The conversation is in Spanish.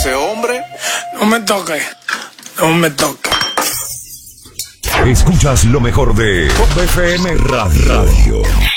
ese hombre. No me toque. No me toque. Escuchas lo mejor de Pop FM Radio.